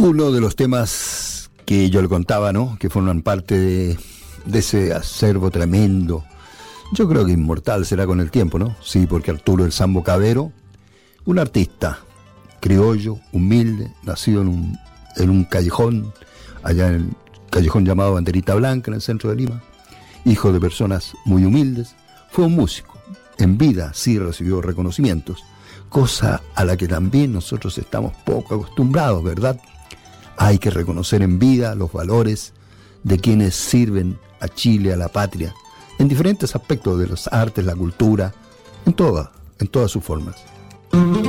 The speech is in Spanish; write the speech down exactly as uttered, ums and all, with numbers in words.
Uno de los temas que yo le contaba, ¿no?, que forman parte de, de ese acervo tremendo, yo creo que inmortal será con el tiempo, ¿no? Sí, porque Arturo el Sambo Cabero, un artista criollo, humilde, nacido en un, en un callejón, allá en el callejón llamado Banderita Blanca, en el centro de Lima, hijo de personas muy humildes, fue un músico. En vida sí recibió reconocimientos, cosa a la que también nosotros estamos poco acostumbrados, ¿verdad? Hay que reconocer en vida los valores de quienes sirven a Chile, a la patria, en diferentes aspectos de las artes, la cultura, en todas, en todas sus formas.